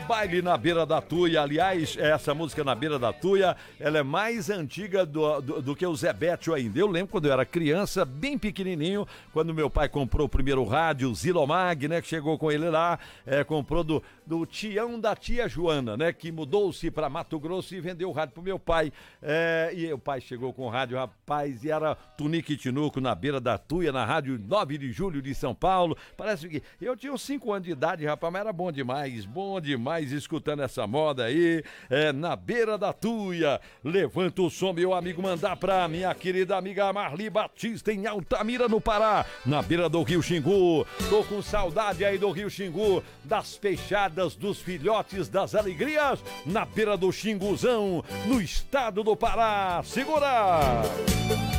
Baile na Beira da Tuia. Aliás, essa música Na Beira da Tuia, ela é mais antiga do que o Zé Bétio ainda. Eu lembro quando eu era criança, bem pequenininho, quando meu pai comprou o primeiro rádio, Zilomag, né, que chegou com ele lá, comprou do tião da tia Joana, né, que mudou-se para Mato Grosso e vendeu o rádio pro meu pai. E o pai chegou com o rádio, rapaz, e era Tunique e Tinuco na Beira da Tuia, na rádio 9 de Julho de São Paulo. Parece que eu tinha uns 5 anos de idade, rapaz, mas era bom demais escutando essa moda aí, na Beira da Tuia. Levanta o som, meu amigo, mandar pra minha querida amiga Marli Batista em Altamira, no Pará, na beira do Rio Xingu. Tô com saudade aí do Rio Xingu, das peixadas, dos filhotes, das alegrias, na beira do Xinguzão, no estado do Pará. Segura!